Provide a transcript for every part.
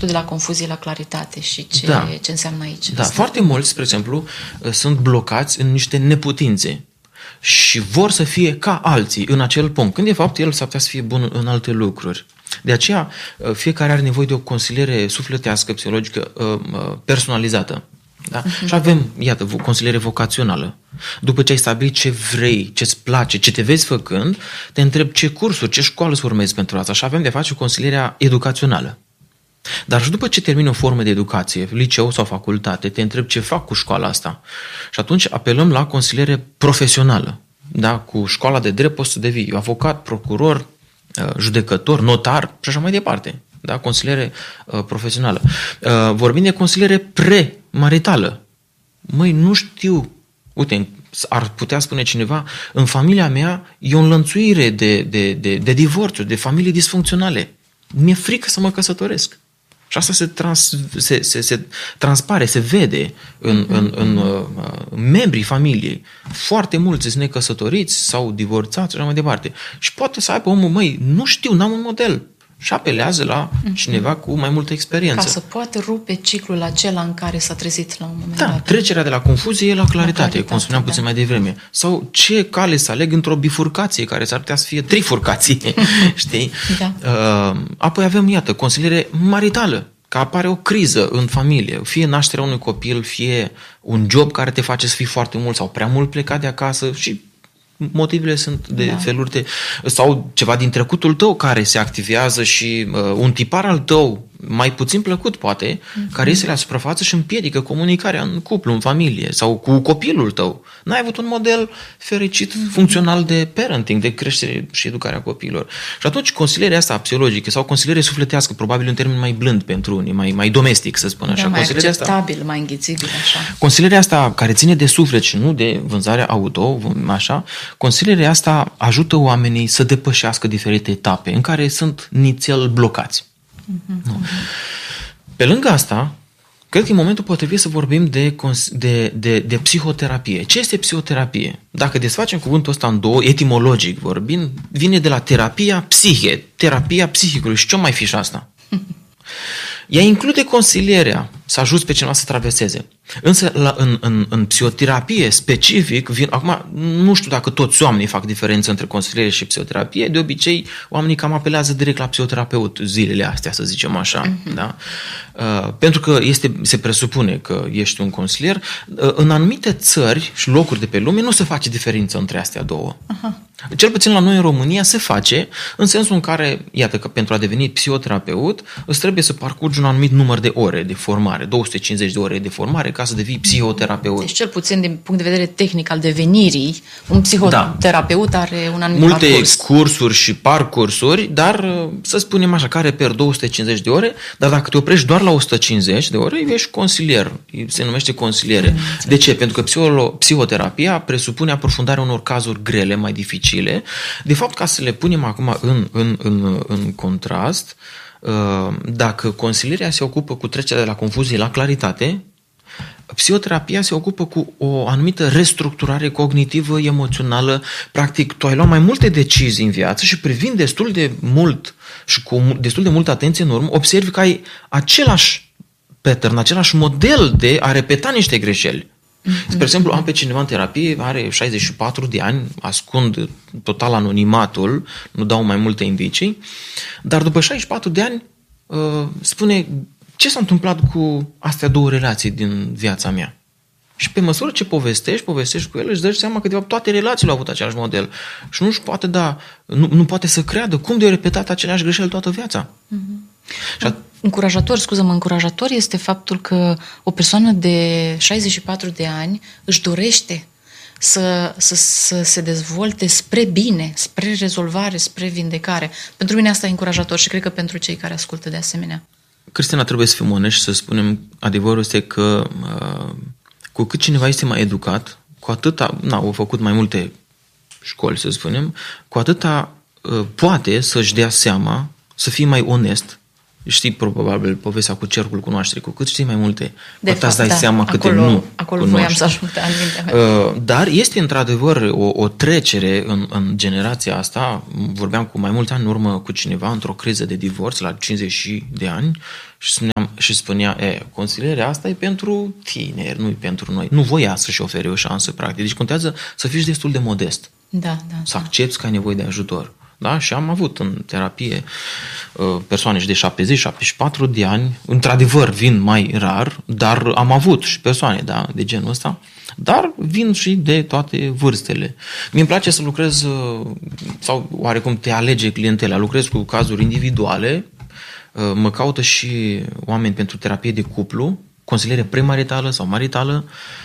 de la confuzie la claritate și ce înseamnă aici. Da, foarte mulți, spre exemplu, sunt blocați în niște neputințe și vor să fie ca alții în acel punct, când de fapt el s-ar putea să fie bun în alte lucruri. De aceea, fiecare are nevoie de o consiliere sufletească, psihologică, personalizată. Da? Și avem, iată, consiliere vocațională. După ce ai stabilit ce vrei, ce-ți place, ce te vezi făcând, te întrebi ce cursuri, ce școală să urmezi pentru asta. Și avem de face consilierea educațională. Dar și după ce termini o formă de educație, liceu sau facultate, te întrebi ce fac cu școala asta. Și atunci apelăm la consiliere profesională. Da? Cu școala de drept poți să devii avocat, procuror, judecător, notar și așa mai departe. Da? Consiliere profesională. Vorbim de consiliere premaritală. Măi, nu știu, uite, ar putea spune cineva, în familia mea e o înlănțuire de divorțuri, de familii disfuncționale. Mi-e frică să mă căsătoresc. Și asta se transpare, se vede în membrii familiei. Foarte mulți sunt necăsătoriți sau divorțați și așa mai departe. Și poate să aibă omul, măi, nu știu, n-am un model. Și apelează la cineva cu mai multă experiență. Ca să poată rupe ciclul acela în care s-a trezit la un moment dat. Trecerea de la confuzie la claritate, cum spuneam puțin mai devreme. Sau ce cale să aleg într-o bifurcație, care s-ar putea să fie trifurcație, știi? Da. Apoi avem, iată, consiliere maritală, că apare o criză în familie, fie nașterea unui copil, fie un job care te face să fii foarte mult sau prea mult plecat de acasă și motivele sunt de feluri sau ceva din trecutul tău care se activează și un tipar al tău mai puțin plăcut poate, care iese la suprafață și împiedică comunicarea în cuplu, în familie sau cu copilul tău. N-ai avut un model fericit, funcțional de parenting, de creștere și educarea copiilor. Și atunci consilierea asta psihologică sau consiliere sufletească, probabil un termen mai blând pentru unii, mai domestic, să spun așa. Mai acceptabil, mai înghițibil, așa. Consilierea asta care ține de suflet și nu de vânzarea auto, așa, consilierea asta ajută oamenii să depășească diferite etape în care sunt nițel blocați. Pe lângă asta, cred că e momentul potrivit să vorbim de psihoterapie. Ce este psihoterapie? Dacă desfacem cuvântul ăsta în două, etimologic vorbind, vine de la terapia psihe, terapia psihicului. Și ce mai fi și asta? Ea include consilierea, să ajuți pe cineva să traverseze. Însă în psihoterapie specific, acum nu știu dacă toți oamenii fac diferență între consiliere și psihoterapie, de obicei oamenii cam apelează direct la psihoterapeut zilele astea, să zicem așa. Da? Pentru că se presupune că ești un consilier. În anumite țări și locuri de pe lume nu se face diferență între astea două. Cel puțin la noi în România se face în sensul în care, iată că pentru a deveni psihoterapeut îți trebuie să parcurgi un anumit număr de ore de formare, 250 de ore de formare ca să devii psihoterapeut. Deci cel puțin din punct de vedere tehnic al devenirii, un psihoterapeut are un anumit multe parcurs. Cursuri și parcursuri, dar să spunem așa, care per 250 de ore, dar dacă te oprești doar la 150 de ore, ești consilier. Se numește consiliere. De ce? Pentru că psihoterapia presupune aprofundarea unor cazuri grele, mai dificile. De fapt, ca să le punem acum în contrast, dacă consilierea se ocupă cu trecerea de la confuzie la claritate, psihoterapia se ocupă cu o anumită restructurare cognitivă, emoțională. Practic, tu ai luat mai multe decizii în viață și privind destul de mult și cu destul de multă atenție în urmă, observi că ai același pattern, același model de a repeta niște greșeli. Spre exemplu, am pe cineva în terapie, are 64 de ani, ascund total anonimatul, nu dau mai multe indicii, dar după 64 de ani spune ce s-a întâmplat cu astea două relații din viața mea. Și pe măsură ce povestești cu el, își dă seama că de fapt toate relațiile au avut același model. Și nu-și poate nu poate să creadă cum de-au repetat aceleași greșeli toată viața. Încurajator este faptul că o persoană de 64 de ani își dorește să se dezvolte spre bine, spre rezolvare, spre vindecare. Pentru mine asta e încurajator și cred că pentru cei care ascultă de asemenea. Cristina, trebuie să fim onești și să spunem adevărul este că cu cât cineva este mai educat, cu atâta, au făcut mai multe școli, să spunem, cu atâta poate să-și dea seama, să fie mai onest Știi probabil povestea cu cercul cunoașterii. Cu cât știi mai multe, De cu îți dai fapt, seama câte nu acolo voiam să ajung în mintea mea. Dar este într-adevăr o trecere în generația asta. Vorbeam cu mai mulți ani în urmă cu cineva într-o criză de divorț la 50 de ani și spunea, consilierea asta e pentru tineri, nu e pentru noi. Nu voia să-și ofere o șansă practic. Deci contează să fii destul de modest. Da. Să accepți că ai nevoie de ajutor. Da? Și am avut în terapie persoane și de 70-74 de ani, într-adevăr vin mai rar, dar am avut și persoane de genul ăsta, dar vin și de toate vârstele. Mi-mi place să lucrez, sau oarecum te alege clientela, lucrez cu cazuri individuale, mă caută și oameni pentru terapie de cuplu, consiliere premaritală sau maritală.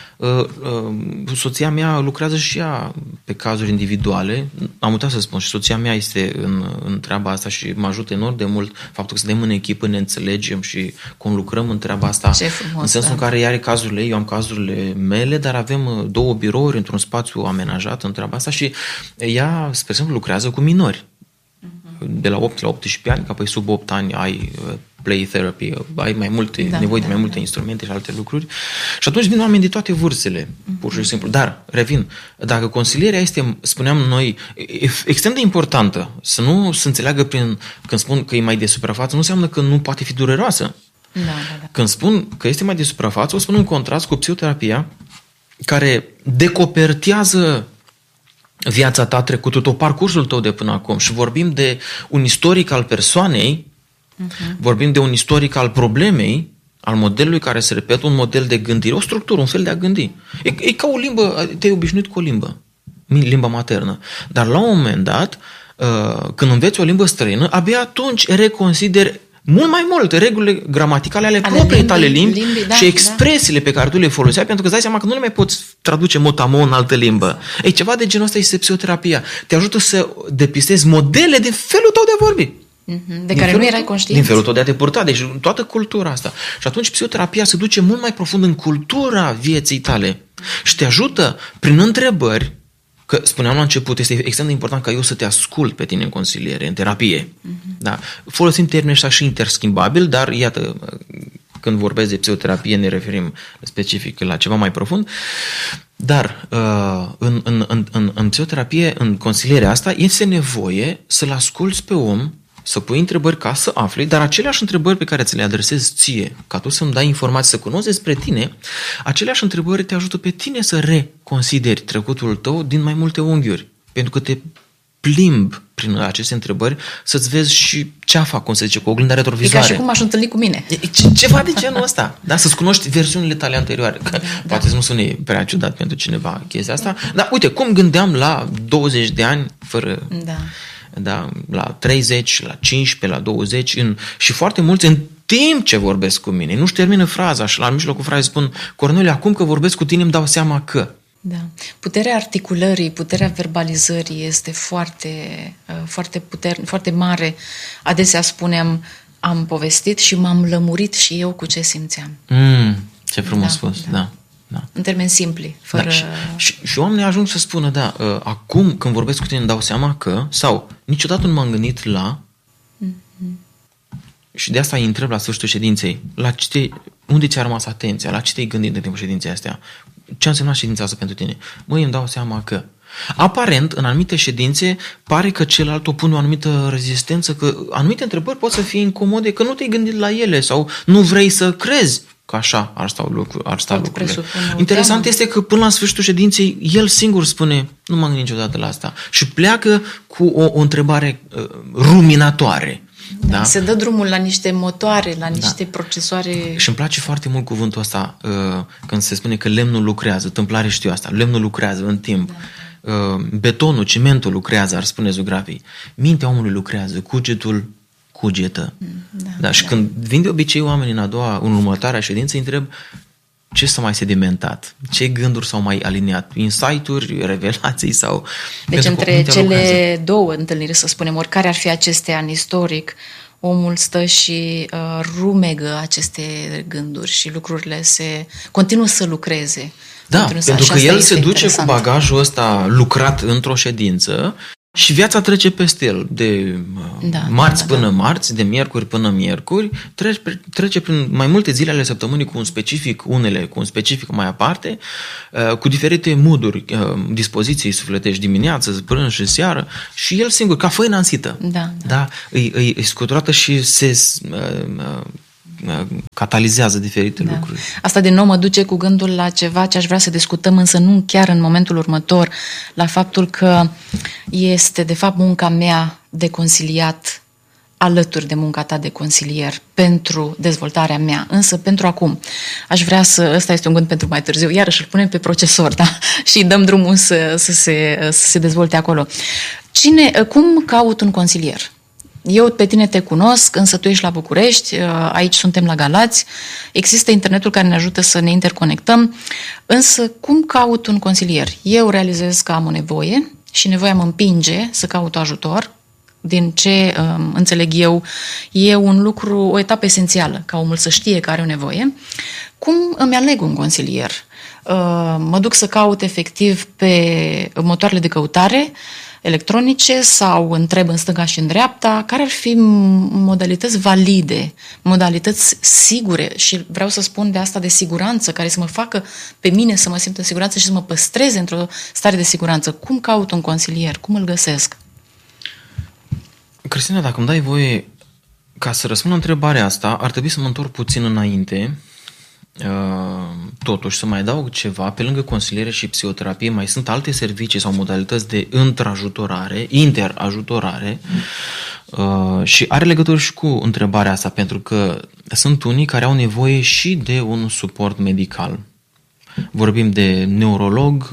Soția mea lucrează și ea pe cazuri individuale. Am uitat să spun, și soția mea este în treaba asta și mă ajută enorm de mult faptul că suntem în echipă, ne înțelegem și conlucrăm în treaba asta. Ce frumos, în sensul în care ea are cazurile, eu am cazurile mele, dar avem 2 birouri într-un spațiu amenajat în treaba asta și ea, spre exemplu, lucrează cu minori. De la 8 la 18 ani, că apoi sub 8 ani ai play therapy, ai mai multe, nevoie de mai multe instrumente și alte lucruri. Și atunci vin oameni de toate vârstele, pur și simplu. Dar, revin, dacă consilierea este, spuneam noi, extrem de importantă, să nu se înțeleagă când spun că e mai de suprafață, nu înseamnă că nu poate fi dureroasă. Da. Când spun că este mai de suprafață, o spun în contrast cu psihoterapia, care decopertează viața ta, trecutul tău, parcursul tău de până acum și vorbim de un istoric al persoanei, vorbim de un istoric al problemei, al modelului care se repetă, un model de gândire, o structură, un fel de a gândi. E ca o limbă, te-ai obișnuit cu o limbă, limba maternă. Dar la un moment dat, când înveți o limbă străină, abia atunci reconsideri mult mai mult regulile gramaticale ale propriei tale limbi și expresiile pe care tu le foloseai, pentru că îți dai seama că nu le mai poți traduce mot-a-mot în altă limbă. Ei, ceva de genul ăsta este psihoterapia. Te ajută să depistezi modele din felul tău de a vorbi. De care nu erai conștient. Din felul tău de a te purta, deci toată cultura asta. Și atunci psihoterapia se duce mult mai profund în cultura vieții tale și te ajută prin întrebări, că spuneam la început, este extrem de important ca eu să te ascult pe tine în consiliere, în terapie. Da? Folosim termenii ăștia și interschimbabil, dar iată, când vorbesc de psihoterapie ne referim specific la ceva mai profund. Dar în psihoterapie, în consilierea asta, este nevoie să-l asculți pe om, să pui întrebări ca să afli, dar aceleași întrebări pe care ți le adresezi ție, ca tu să-mi dai informații, să cunoști despre tine, aceleași întrebări te ajută pe tine să reconsideri trecutul tău din mai multe unghiuri. Pentru că te plimbi prin aceste întrebări să-ți vezi și ceafa, cum se zice, cu oglinda retrovizoare. E ca și cum aș întâlni cu mine. Ceva de genul ăsta. Da? Să-ți cunoști versiunile tale anterioare. Poate să nu sune prea ciudat pentru cineva chestia asta. Dar uite, cum gândeam la 20 de ani fără... Da, la 30, la 15, la 20 și foarte mulți în timp ce vorbesc cu mine, nu-și termină fraza și la mijlocul frazei spun: Corneliu, acum că vorbesc cu tine îmi dau seama că... Da. Puterea articulării, puterea verbalizării este foarte mare. Adesea spuneam, am povestit și m-am lămurit și eu cu ce simțeam. Ce frumos spus, da. În termeni simpli, fără... Și oamenii ajung să spună, acum când vorbesc cu tine îmi dau seama că, sau niciodată nu m-am gândit la... Și de asta îi întreb la sfârșitul ședinței, unde ți-a rămas atenția, la ce te-ai gândit în timpul ședinței astea? Ce a însemnat ședința asta pentru tine? Măi, îmi dau seama că... Aparent, în anumite ședințe, pare că celălalt opune o anumită rezistență, că anumite întrebări pot să fie incomode, că nu te-ai gândit la ele sau nu vrei să crezi că așa ar sta lucrurile. Interesant este că până la sfârșitul ședinței el singur spune: nu m-am gândit niciodată la asta. Și pleacă cu o întrebare ruminatoare. Da? Se dă drumul la niște motoare, la niște procesoare. Și îmi place foarte mult cuvântul ăsta când se spune că lemnul lucrează. Tâmplare știu asta. Lemnul lucrează în timp. Betonul, cimentul lucrează, ar spune Zugrafii. Mintea omului lucrează, cugetul cugetă. Și când vin de obicei oamenii în următoarea ședință, îi întreb: ce s-a mai sedimentat? Ce gânduri s-au mai aliniat? Insight-uri, revelații sau... Deci între cele două întâlniri, să spunem, oricare ar fi acestea în istoric, omul stă și rumegă aceste gânduri și lucrurile continuă să lucreze. Da, pentru că el se duce cu bagajul ăsta lucrat într-o ședință Și viața trece peste el, de marți până marți, de miercuri până miercuri, trece prin mai multe zile ale săptămânii cu un specific, unele cu un specific mai aparte, cu diferite mood-uri, dispoziții sufletești, dimineață, prânz și seară, și el singur, ca făina însită. Da? E scuturată și se catalizează diferite lucruri. Asta din nou mă duce cu gândul la ceva ce aș vrea să discutăm, însă nu chiar în momentul următor, la faptul că este de fapt munca mea de consiliat alături de munca ta de consilier pentru dezvoltarea mea. Însă pentru acum aș vrea ăsta este un gând pentru mai târziu, iarăși îl punem pe procesor, da? Și dăm drumul să se dezvolte acolo. Cum caut un consilier? Eu pe tine te cunosc, însă tu ești la București, aici suntem la Galați, există internetul care ne ajută să ne interconectăm, însă cum caut un consilier? Eu realizez că am o nevoie și nevoia mă împinge să caut ajutor. Din ce înțeleg eu, e o etapă esențială ca omul să știe că are o nevoie. Cum îmi aleg un consilier? Mă duc să caut efectiv pe motoarele de căutare electronice sau întreb în stânga și în dreapta, care ar fi modalități valide, modalități sigure, și vreau să spun de asta de siguranță, care să mă facă pe mine să mă simt în siguranță și să mă păstreze într-o stare de siguranță. Cum caut un consilier? Cum îl găsesc? Cristina, dacă îmi dai voie, ca să răspund la întrebarea asta, ar trebui să mă întorc puțin înainte. Totuși, să mai adaug ceva, pe lângă consiliere și psihoterapie, mai sunt alte servicii sau modalități de interajutorare și are legătură și cu întrebarea asta, pentru că sunt unii care au nevoie și de un suport medical. Vorbim de neurolog,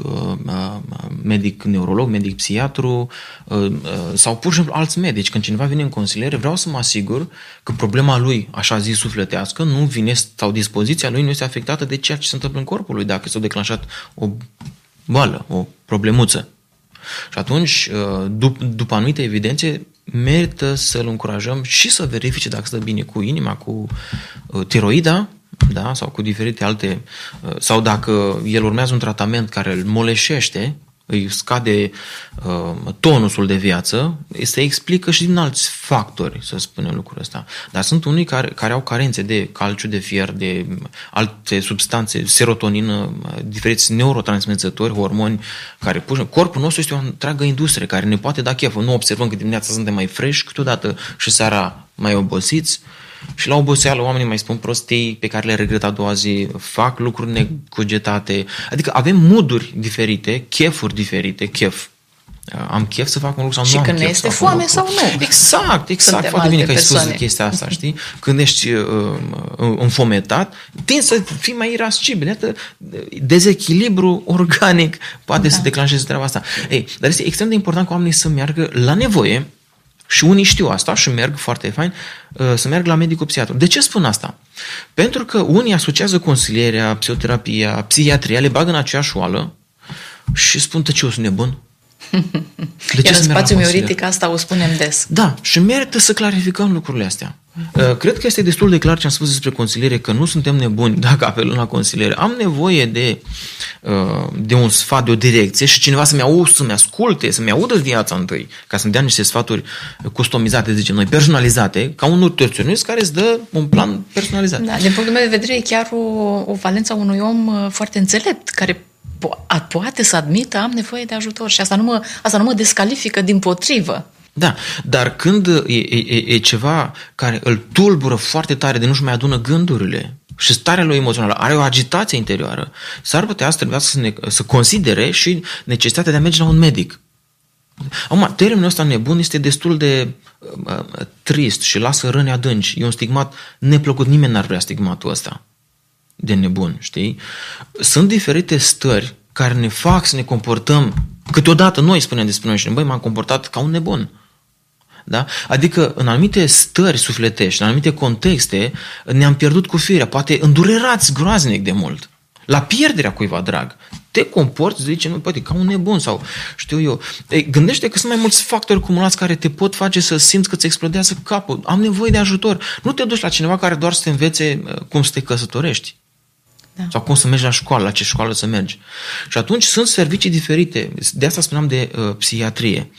medic psihiatru sau pur și simplu alți medici. Când cineva vine în consiliere, vreau să mă asigur că problema lui, așa zis sufletească, nu vine sau dispoziția lui nu este afectată de ceea ce se întâmplă în corpul lui, dacă s-a declanșat o boală, o problemuță. Și atunci, după anumite evidențe, merită să-l încurajăm și să verifice dacă stă bine cu inima, cu tiroida, da? Sau cu diferite alte, sau dacă el urmează un tratament care îl moleșește, îi scade tonusul de viață, se explică și din alți factori, să spunem lucrul ăsta. Dar sunt unii care au carențe de calciu, de fier, de alte substanțe, serotonină, diferiți neurotransmițători, hormoni, care corpul nostru este o întreagă industrie care ne poate da chef. Nu observăm că dimineața suntem mai fresh, câteodată și seara mai obosiți. Și la oboseală oamenii mai spun prostii pe care le regret a doua zi, fac lucruri necugetate. Adică avem moduri diferite, chefuri diferite, am chef să fac un lucru sau și nu am când chef este foame sau nu. Exact. Foarte bine că ai spus chestia asta, știi? Când ești înfometat, tinzi să fii mai irascibil. Dezechilibru organic poate să declanșeze treaba asta. Dar este extrem de important ca oamenii să meargă la nevoie. Și unii știu asta și merg foarte fain să merg la medicul psihiatru. De ce spun asta? Pentru că unii asociază consilierea, psihoterapia, psihiatria, le bagă în aceeași oală și spun, eu sunt nebun. De ce în spațiul mioritic asta o spunem des. Da, și merită să clarificăm lucrurile astea. Cred că este destul de clar ce am spus despre consiliere, că nu suntem nebuni dacă apelăm la consiliere. Am nevoie de un sfat, de o direcție și cineva să-mi asculte, să-mi audă viața întâi, ca să-mi dea niște sfaturi customizate, zicem noi, personalizate, ca un nutriționist care îți dă un plan personalizat. Da, din punctul meu de vedere e chiar o valență a unui om foarte înțelept, care poate să admită am nevoie de ajutor și asta nu mă descalifică, dimpotrivă. Da, dar când e ceva care îl tulbură foarte tare de nu-și mai adună gândurile și starea lui emoțională, are o agitație interioară, s-ar putea să trebuiască să considere și necesitatea de a merge la un medic. Acum, termenul ăsta nebun este destul de trist și lasă răni adânci. E un stigmat neplăcut, nimeni n-ar vrea stigmatul ăsta de nebun, știi? Sunt diferite stări care ne fac să ne comportăm, câteodată noi spunem despre noi și băi, m-am comportat ca un nebun. Da? Adică în anumite stări sufletești, în anumite contexte, ne-am pierdut cu firea, poate îndurerați groaznic de mult, la pierderea cuiva drag. Te comporți, zice, nu, poate, ca un nebun sau știu eu. Gândește că sunt mai mulți factori cumulați care te pot face să simți că îți explodează capul. Am nevoie de ajutor. Nu te duci la cineva care doar să te învețe cum să te căsătorești. Da. Sau cum să mergi la școală, la ce școală să mergi. Și atunci sunt servicii diferite. De asta spuneam de psihiatrie.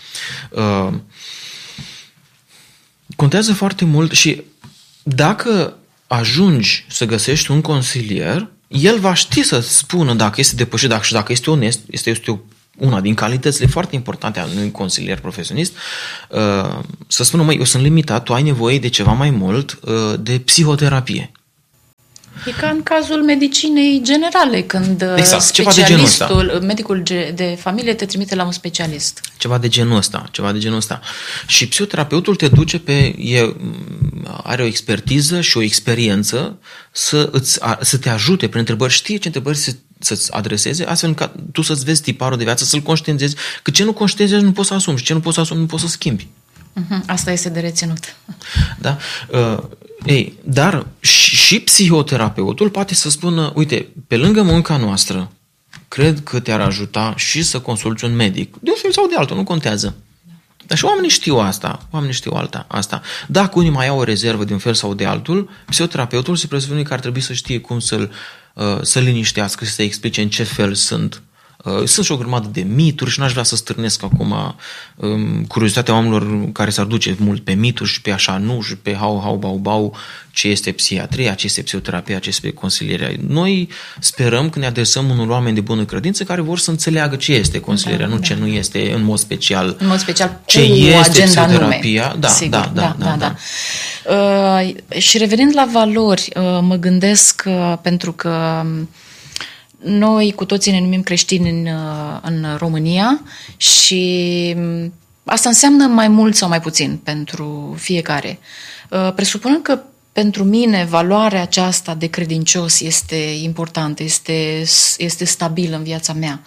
Contează foarte mult și dacă ajungi să găsești un consilier, el va ști să spună dacă este depășit, dacă este onest, este una din calitățile foarte importante a unui consilier profesionist, să spună, măi, eu sunt limitat, tu ai nevoie de ceva mai mult, de psihoterapie. E ca în cazul medicinei generale, când exact, specialistul, medicul de familie te trimite la un specialist. Ceva de genul ăsta. Și psihoterapeutul te duce are o expertiză și o experiență să te ajute prin întrebări, știe ce întrebări să-ți adreseze, astfel încât tu să-ți vezi tiparul de viață, să-l conștientizezi, că ce nu conștientizezi nu poți să asumi și ce nu poți să asumi nu poți să schimbi. Asta este de reținut. Da? Dar și psihoterapeutul poate să spună, uite, pe lângă munca noastră, cred că te-ar ajuta și să consulți un medic. De un fel sau de altul, nu contează. Dar și oamenii știu asta. Dacă unii mai au o rezervă de un fel sau de altul, psihoterapeutul se presupune că ar trebui să știe cum să liniștească și să explice în ce fel sunt. Sunt și o grămadă de mituri și n-aș vrea să stârnesc acum curiozitatea oamenilor care s-ar duce mult pe mituri și pe așa nu și pe bau, ce este psihiatria, ce este psihoterapia, ce este consilierea. Noi sperăm că ne adresăm unor oameni de bună credință care vor să înțeleagă ce este consilierea, nu ce nu este în mod special. Ce este psihoterapia. Da. Și revenind la valori, mă gândesc pentru că noi cu toții ne numim creștini în România și asta înseamnă mai mult sau mai puțin pentru fiecare. Presupunând că pentru mine valoarea aceasta de credincios este importantă, este stabilă în viața mea,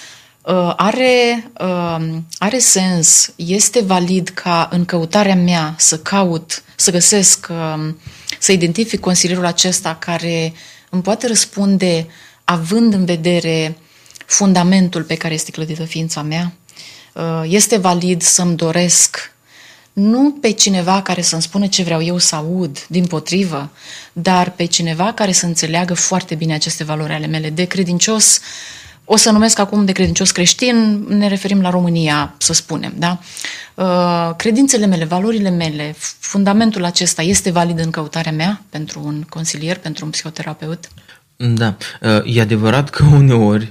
are sens, este valid ca în căutarea mea să găsesc, să identific consilierul acesta care îmi poate răspunde având în vedere fundamentul pe care este clădită ființa mea. Este valid să-mi doresc nu pe cineva care să-mi spună ce vreau eu să aud, dimpotrivă, dar pe cineva care să înțeleagă foarte bine aceste valori ale mele. De credincios, o să numesc acum de credincios creștin, ne referim la România, să spunem, da? Credințele mele, valorile mele, fundamentul acesta este valid în căutarea mea pentru un consilier, pentru un psihoterapeut? Da, e adevărat că uneori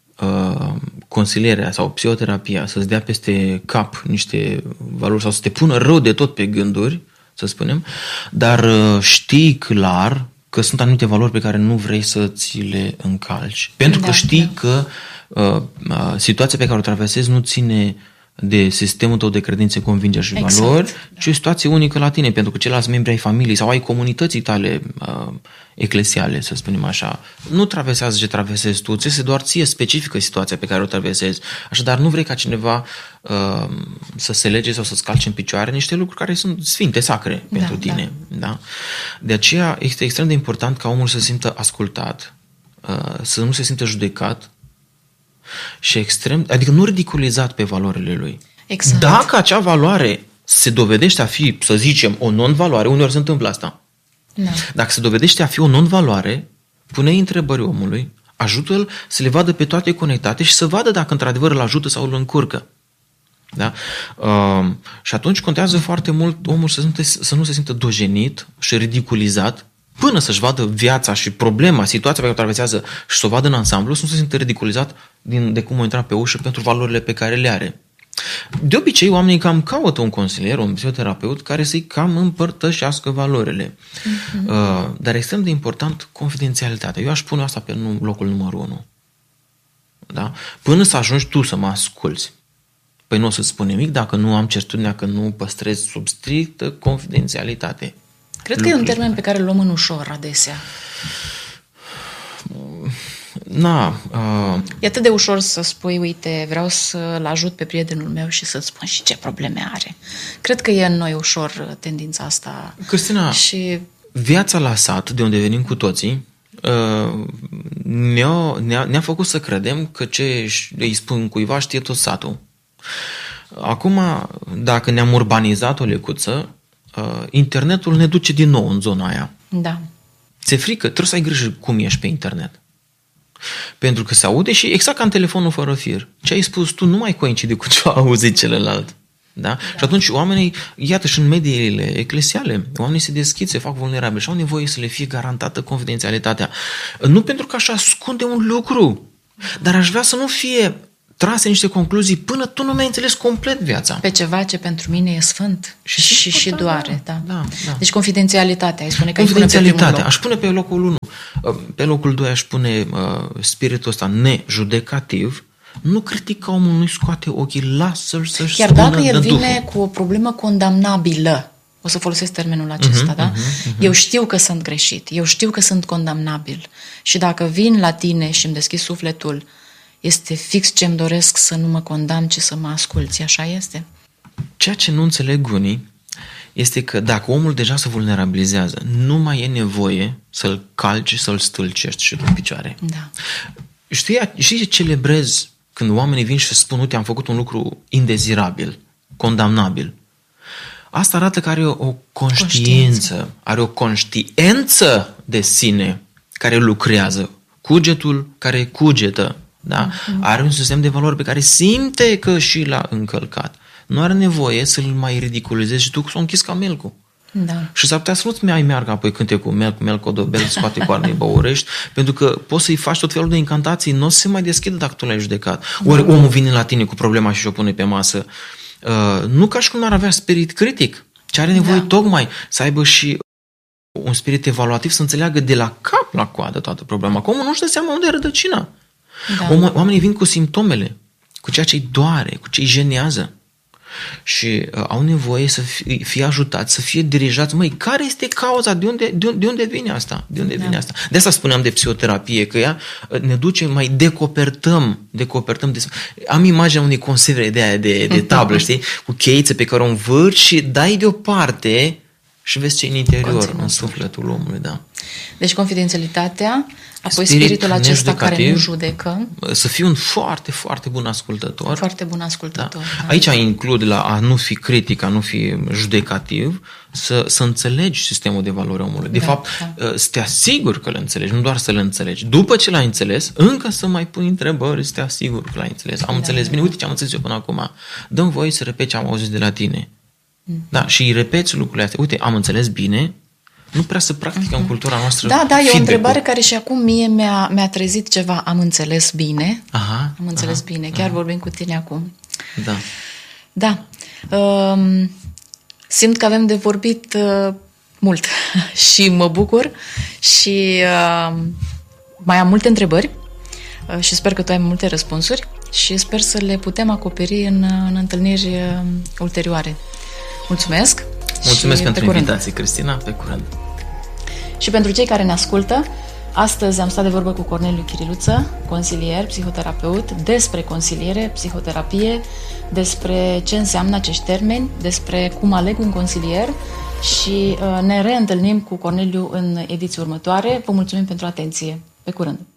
consilierea sau psihoterapia să-ți dea peste cap niște valori sau să te pună rău de tot pe gânduri, să spunem, dar știi clar că sunt anumite valori pe care nu vrei să ți le încalci. Pentru că știi că situația pe care o traversezi nu ține de sistemul tău de credințe, convingeri și valori, ci o situație unică la tine, pentru că ceilalți membri ai familiei sau ai comunității tale eclesiale, să spunem așa, nu traversează ce traversezi tu, ți se doar ție specifică situația pe care o traversezi. Așadar, nu vrei ca cineva să se lege sau să-ți calce în picioare niște lucruri care sunt sfinte, sacre pentru tine. Da? De aceea este extrem de important ca omul să se simtă ascultat, să nu se simtă judecat, și adică nu ridiculizat pe valorile lui. Exact. Dacă acea valoare se dovedește a fi, să zicem, o non-valoare, uneori se întâmplă asta. Da. Dacă se dovedește a fi o non-valoare, pune-i întrebări omului, ajută-l să le vadă pe toate conectate și să vadă dacă într-adevăr îl ajută sau îl încurcă. Da? Și atunci contează foarte mult omul să nu se simtă dojenit și ridiculizat, până să-și vadă viața și problema, situația pe care o traversează și să o vadă în ansamblu, să nu se simtă ridiculizat de cum a intrat pe ușă pentru valorile pe care le are. De obicei, oamenii cam caută un consilier, un psihoterapeut care să-i cam împărtășească valorile. Dar extrem de important, confidențialitatea. Eu aș pune asta pe locul numărul 1. Da? Până să ajungi tu să mă asculți. Păi nu o să-ți spun nimic dacă nu am certitudinea că nu păstrez sub strictă confidențialitate. Cred că e un termen pe care îl luăm în ușor adesea. E atât de ușor să spui, uite, vreau să-l ajut pe prietenul meu și să-ți spun și ce probleme are. Cred că e în noi ușor tendința asta. Cristina, viața la sat, de unde venim cu toții, ne-a făcut să credem că ce îi spun cuiva știe tot satul. Acum, dacă ne-am urbanizat o lecuță, internetul ne duce din nou în zona aia. Da. Ți-e frică? Trebuie să ai grijă cum ești pe internet. Pentru că se aude și exact ca în telefonul fără fir. Ce ai spus tu nu mai coincide cu ce a auzit celălalt. Da? Și atunci oamenii, iată și în mediile eclesiale, oamenii se deschid, se fac vulnerabili și au nevoie să le fie garantată confidențialitatea. Nu pentru că aș ascunde un lucru, dar aș vrea să nu fie trase niște concluzii până tu nu mi-ai înțeles complet viața. Pe ceva ce pentru mine e sfânt și doare. Da. Deci confidențialitatea, ai spune că confidențialitatea, aș pune pe locul 1. Pe locul 2 aș pune spiritul ăsta nejudecativ. Nu critica omul, nu-i scoate ochii, lasă-l să-și chiar spună dacă el de vine Duhul. cu o problemă condamnabilă, o să folosesc termenul acesta, da? Eu știu că sunt greșit, eu știu că sunt condamnabil și dacă vin la tine și îmi deschid sufletul, este fix ce-mi doresc să nu mă condamn, ci să mă asculți, așa este? Ceea ce nu înțeleg unii este că dacă omul deja se vulnerabilizează, nu mai e nevoie să-l calci, să-l stâlcești și în picioare. Da. Știi ce celebrez când oamenii vin și spun, uite, am făcut un lucru indezirabil, condamnabil. Asta arată că are o conștiință, are o conștiență de sine care lucrează. Cugetul care cugetă, da? Are un sistem de valori pe care simte că și l-a încălcat. Nu are nevoie să-l mai ridiculizezi și tu s-o închis ca melcul. Da. Și s-ar putea să nu-ți mai meargă apoi cânte cu melc, codobel, scoate coarne, băurești, pentru că poți să-i faci tot felul de incantații, nu o să se mai deschidă dacă tu l-ai judecat. Ori omul vine la tine cu problema și o pune pe masă. Nu ca și cum ar avea spirit critic, ci are nevoie tocmai să aibă și un spirit evaluativ, să înțeleagă de la cap la coadă toată problema. Că omul nu-și dă seama unde e rădăcina. Da. Oamenii vin cu simptomele, cu ceea ce îi doare, cu ce îi jenează. Și au nevoie să fie ajutați, să fie dirijați. Măi, care este cauza? De unde vine asta? De unde vine asta? De asta spuneam de psihoterapie, că ea ne duce, mai decopertăm. Am imaginea unei conserve de tablă, știi? Cu cheiță pe care o învârți și dai deoparte și vezi ce în interior, în sufletul omului, da. Deci confidențialitatea, apoi spiritul acesta care nu judecă. Să fii un foarte, foarte bun ascultător. Foarte bun ascultător. Da. Da. Aici includ la a nu fi critic, a nu fi judecativ, să înțelegi sistemul de valori omului. De fapt, să te asiguri că le înțelegi, nu doar să le înțelegi. După ce l-ai înțeles, încă să mai pui întrebări, să te asiguri că l-ai înțeles. Am înțeles bine, uite ce am înțeles eu până acum. Dă-mi voie să repet ce am auzit de la tine. Da, și îi repeți lucrurile astea. Uite, am înțeles bine. Nu prea se practică în cultura noastră. Da, e o întrebare care și acum mie mi-a trezit ceva. Am înțeles bine. Am înțeles bine. Chiar vorbim cu tine acum. Da. Simt că avem de vorbit mult și mă bucur și mai am multe întrebări și sper că tu ai multe răspunsuri și sper să le putem acoperi în întâlniri ulterioare. Mulțumesc! Mulțumesc pentru invitație, Cristina. Pe curând! Și pentru cei care ne ascultă, astăzi am stat de vorbă cu Corneliu Chiriluță, consilier, psihoterapeut, despre consiliere, psihoterapie, despre ce înseamnă acești termeni, despre cum aleg un consilier și ne reîntâlnim cu Corneliu în ediții următoare. Vă mulțumim pentru atenție. Pe curând!